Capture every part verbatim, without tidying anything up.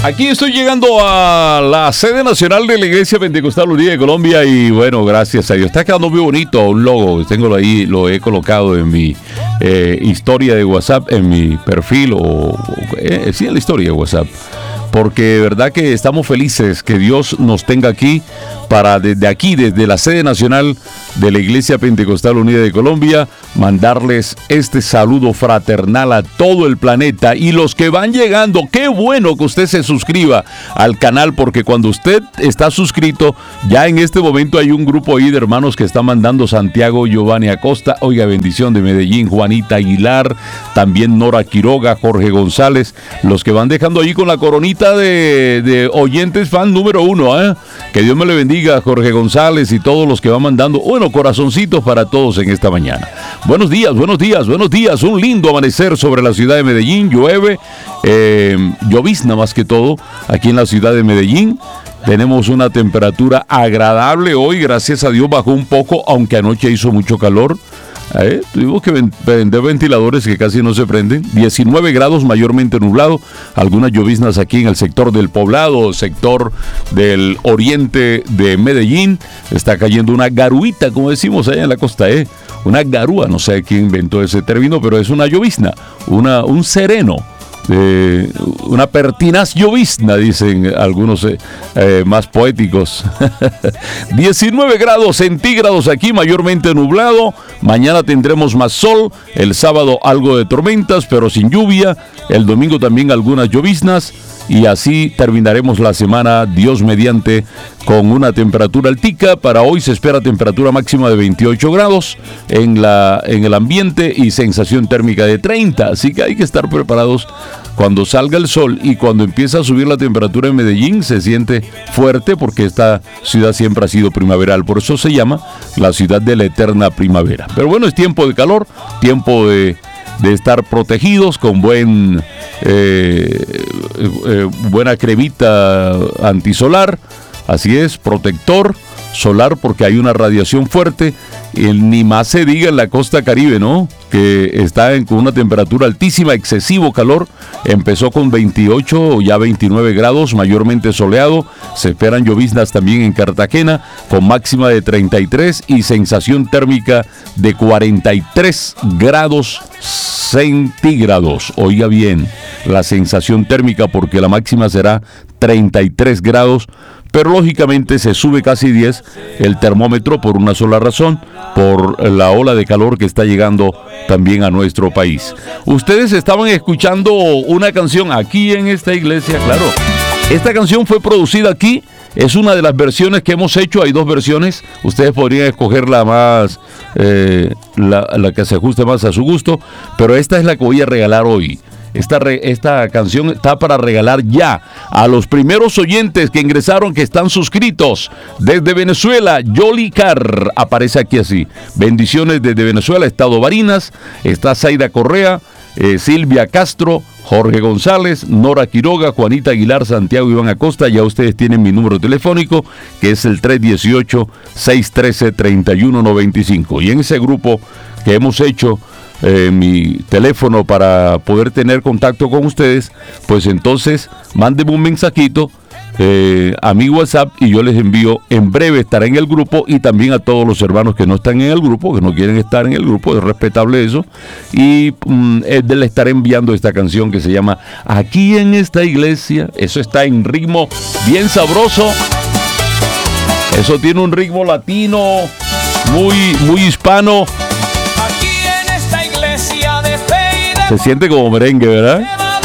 Aquí estoy llegando a la sede nacional de la Iglesia Pentecostal Unida de Colombia y bueno, gracias a Dios. Está quedando muy bonito un logo. Tengo ahí, lo he colocado en mi eh, historia de WhatsApp, en mi perfil o eh, sí, en la historia de WhatsApp. Porque de verdad que estamos felices que Dios nos tenga aquí para desde aquí, desde la sede nacional de la Iglesia Pentecostal Unida de Colombia, mandarles este saludo fraternal a todo el planeta y los que van llegando. Qué bueno que usted se suscriba al canal, porque cuando usted está suscrito, ya en este momento hay un grupo ahí de hermanos que están mandando: Santiago Giovanni Acosta, oiga, bendición de Medellín, Juanita Aguilar, también Nora Quiroga, Jorge González, los que van dejando ahí con la coronita de, de oyentes fan número uno, ¿eh? Que Dios me le bendiga, Jorge González y todos los que van mandando, bueno, corazoncitos para todos en esta mañana. Buenos días, buenos días, buenos días. Un lindo amanecer sobre la ciudad de Medellín. Llueve, eh, llovizna más que todo aquí en la ciudad de Medellín. Tenemos una temperatura agradable hoy, gracias a Dios bajó un poco, aunque anoche hizo mucho calor. Eh, tuvimos que vender ventiladores que casi no se prenden. diecinueve grados, mayormente nublado. Algunas lloviznas aquí en el sector del Poblado, sector del oriente de Medellín. Está cayendo una garuita, como decimos allá en la costa, ¿eh? Una garúa, no sé quién inventó ese término, pero es una llovizna, una, un sereno. Eh, una pertinaz llovizna, dicen algunos eh, eh, más poéticos. diecinueve grados centígrados aquí, mayormente nublado. Mañana tendremos más sol. El sábado algo de tormentas, pero sin lluvia. El domingo también algunas lloviznas. Y así terminaremos la semana, Dios mediante, con una temperatura altica. Para hoy se espera temperatura máxima de veintiocho grados en, la, en el ambiente y sensación térmica de treinta. Así que hay que estar preparados cuando salga el sol, y cuando empieza a subir la temperatura en Medellín se siente fuerte, porque esta ciudad siempre ha sido primaveral. Por eso se llama la ciudad de la eterna primavera. Pero bueno, es tiempo de calor, tiempo de... de estar protegidos con buen eh, eh, buena cremita antisolar, así es, protector solar, porque hay una radiación fuerte. El, ni más se diga en la costa caribe, ¿no? Que está en, con una temperatura altísima, excesivo calor. Empezó con veintiocho o ya veintinueve grados, mayormente soleado. Se esperan lloviznas también en Cartagena, con máxima de treinta y tres y sensación térmica de cuarenta y tres grados centígrados. Oiga bien, la sensación térmica, porque la máxima será treinta y tres grados. Pero lógicamente se sube casi diez el termómetro por una sola razón, por la ola de calor que está llegando también a nuestro país. Ustedes estaban escuchando una canción aquí en esta iglesia, claro. Esta canción fue producida aquí, es una de las versiones que hemos hecho, hay dos versiones. Ustedes podrían escoger la más, eh, la, la que se ajuste más a su gusto, pero esta es la que voy a regalar hoy. Esta, re, esta canción está para regalar ya a los primeros oyentes que ingresaron, que están suscritos desde Venezuela. Yoli Carr aparece aquí así. Bendiciones desde Venezuela. Estado Barinas. Está Zaida Correa, eh, Silvia Castro, Jorge González, Nora Quiroga, Juanita Aguilar, Santiago Iván Acosta. Ya ustedes tienen mi número telefónico, que es el tres uno ocho, seis uno tres, tres uno nueve cinco. Y en ese grupo que hemos hecho, Eh, mi teléfono para poder tener contacto con ustedes, pues entonces mándenme un mensajito eh, a mi WhatsApp y yo les envío. En breve estaré en el grupo, y también a todos los hermanos que no están en el grupo, que no quieren estar en el grupo, es respetable eso, y mm, eh, les estaré enviando esta canción que se llama Aquí en esta iglesia. Eso está en ritmo bien sabroso, eso tiene un ritmo latino muy, muy hispano. Se siente como merengue, ¿verdad?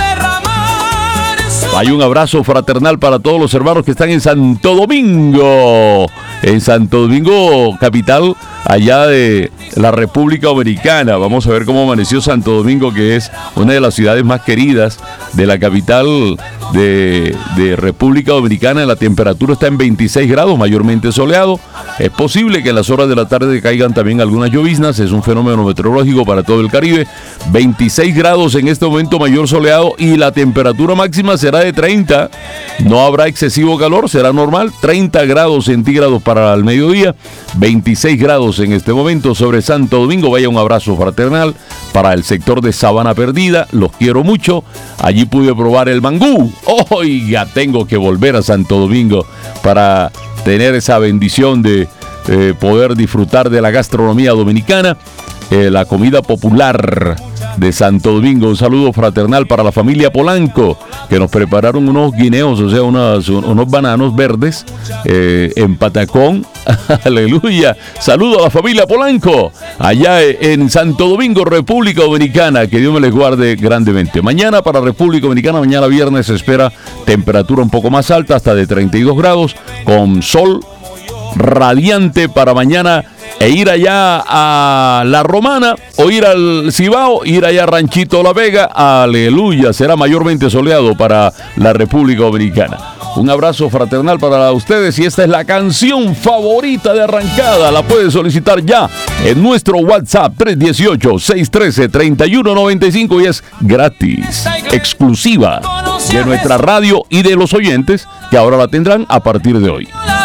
Hay un abrazo fraternal para todos los hermanos que están en Santo Domingo. En Santo Domingo, capital allá de la República Dominicana. Vamos a ver cómo amaneció Santo Domingo, que es una de las ciudades más queridas de la capital de, de República Dominicana. La temperatura está en veintiséis grados, mayormente soleado. Es posible que en las horas de la tarde caigan también algunas lloviznas. Es un fenómeno meteorológico para todo el Caribe. veintiséis grados en este momento, mayor soleado, y la temperatura máxima será de treinta. No habrá excesivo calor, será normal. treinta grados centígrados para el mediodía, veintiséis grados en este momento sobre Santo Domingo. Vaya un abrazo fraternal para el sector de Sabana Perdida. Los quiero mucho. Allí pude probar el mangú. Oiga, tengo que volver a Santo Domingo para tener esa bendición de eh, poder disfrutar de la gastronomía dominicana, eh, la comida popular de Santo Domingo. Un saludo fraternal para la familia Polanco, que nos prepararon unos guineos, o sea, unos, unos bananos verdes eh, en patacón. Aleluya. Saludo a la familia Polanco, allá en Santo Domingo, República Dominicana. Que Dios me les guarde grandemente. Mañana para República Dominicana, mañana viernes se espera temperatura un poco más alta, hasta de treinta y dos grados, con sol radiante para mañana, e ir allá a La Romana o ir al Cibao, ir allá a Ranchito La Vega. Aleluya, será mayormente soleado para la República Dominicana. Un abrazo fraternal para ustedes, y esta es la canción favorita de arrancada. La puedes solicitar ya en nuestro WhatsApp tres uno ocho, seis uno tres, tres uno nueve cinco, y es gratis, exclusiva de nuestra radio y de los oyentes, que ahora la tendrán a partir de hoy.